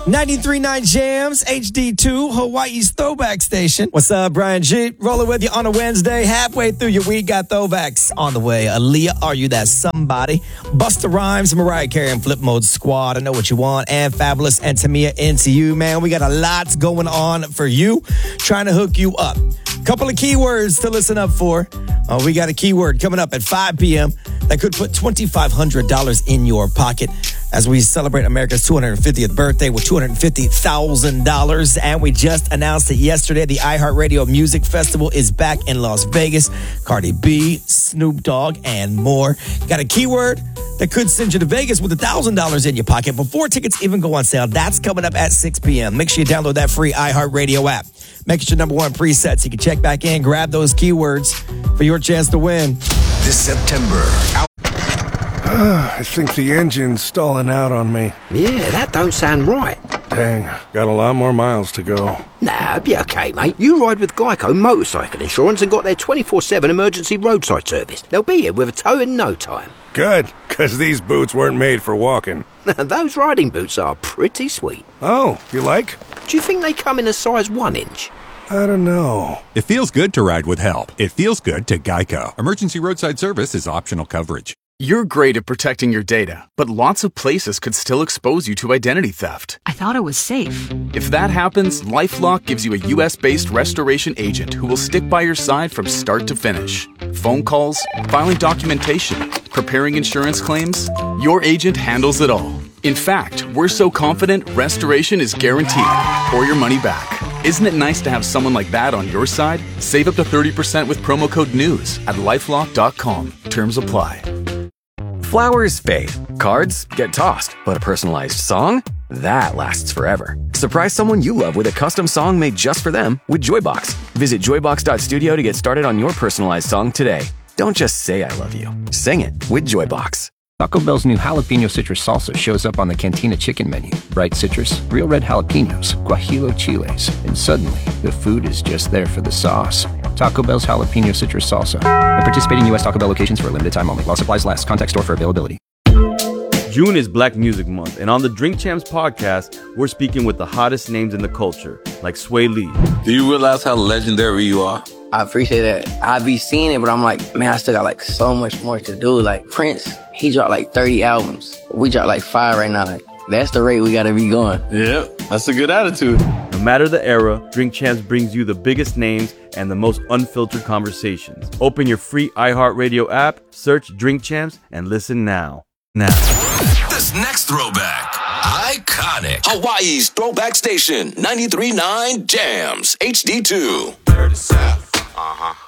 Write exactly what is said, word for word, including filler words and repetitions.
ninety-three point nine Jams, H D two, Hawaii's throwback station. What's up, Brian G? Rolling with you on a Wednesday. Halfway through your week, got throwbacks on the way. Aaliyah, Are You That Somebody? Busta Rhymes, Mariah Carey, and Flip Mode Squad. I Know What You Want. And Fabulous and Tamia Into You. Man, we got a lot going on for you. Trying to hook you up. Couple of keywords to listen up for. Uh, we got a keyword coming up at five p.m. that could put twenty-five hundred dollars in your pocket as we celebrate America's two hundred fiftieth birthday with two hundred fifty thousand dollars. And we just announced it yesterday. The iHeartRadio Music Festival is back in Las Vegas. Cardi B, Snoop Dogg, and more. Got a keyword that could send you to Vegas with one thousand dollars in your pocket before tickets even go on sale. That's coming up at six p.m. Make sure you download that free iHeartRadio app. Make it your number one preset so you can check back in, grab those keywords for your chance to win. This September. I think the engine's stalling out on me. Yeah, that don't sound right. Dang, got a lot more miles to go. Nah, be okay, mate. You ride with Geico Motorcycle Insurance and got their twenty-four seven emergency roadside service. They'll be here with a tow in no time. Good, because these boots weren't made for walking. Those riding boots are pretty sweet. Oh, you like? Do you think they come in a size one inch? I don't know. It feels good to ride with help. It feels good to Geico. Emergency roadside service is optional coverage. You're great at protecting your data, but lots of places could still expose you to identity theft. I thought it was safe. If that happens, LifeLock gives you a U S-based restoration agent who will stick by your side from start to finish. Phone calls, filing documentation, preparing insurance claims, your agent handles it all. In fact, we're so confident restoration is guaranteed or your money back. Isn't it nice to have someone like that on your side? Save up to thirty percent with promo code NEWS at lifelock dot com. Terms apply. Flowers fade, cards get tossed, but a personalized song? That lasts forever. Surprise someone you love with a custom song made just for them with Joybox. Visit joybox dot studio to get started on your personalized song today. Don't just say I love you. Sing it with Joybox. Taco Bell's new jalapeno citrus salsa shows up on the Cantina chicken menu. Bright citrus, real red jalapenos, guajillo chiles, and suddenly the food is just there for the sauce. Taco Bell's jalapeno citrus salsa. At participating U S Taco Bell locations for a limited time only. While supplies last, contact store for availability. June is Black Music Month, and on the Drink Champs podcast, we're speaking with the hottest names in the culture, like Sway Lee. Do you realize how legendary you are? I appreciate that. I be seeing it, but I'm like, man, I still got like so much more to do. Like Prince, he dropped like thirty albums. We dropped like five right now. Like, that's the rate we gotta be going. Yeah, that's a good attitude. No matter the era, Drink Champs brings you the biggest names and the most unfiltered conversations. Open your free iHeartRadio app, search Drink Champs, and listen now. Now. This next throwback, iconic. Hawaii's throwback station, ninety-three point nine Jams, H D two. Dirty South. Uh-huh.